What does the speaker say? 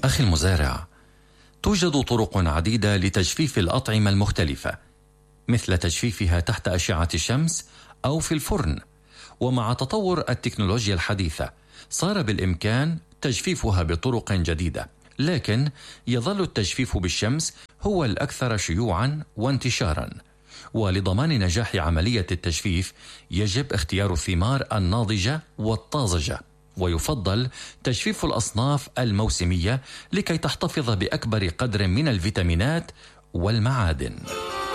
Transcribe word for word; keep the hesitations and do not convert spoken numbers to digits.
أخي المزارع، توجد طرق عديدة لتجفيف الأطعمة المختلفة، مثل تجفيفها تحت أشعة الشمس أو في الفرن. ومع تطور التكنولوجيا الحديثة صار بالإمكان تجفيفها بطرق جديدة، لكن يظل التجفيف بالشمس هو الأكثر شيوعا وانتشارا. ولضمان نجاح عملية التجفيف يجب اختيار الثمار الناضجة والطازجة، ويفضل تجفيف الأصناف الموسمية لكي تحتفظ بأكبر قدر من الفيتامينات والمعادن.